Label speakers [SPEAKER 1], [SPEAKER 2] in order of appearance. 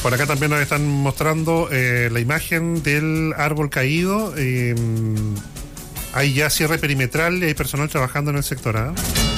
[SPEAKER 1] Por acá también nos están mostrando la imagen del árbol caído. Hay ya cierre perimetral y hay personal trabajando en el sector.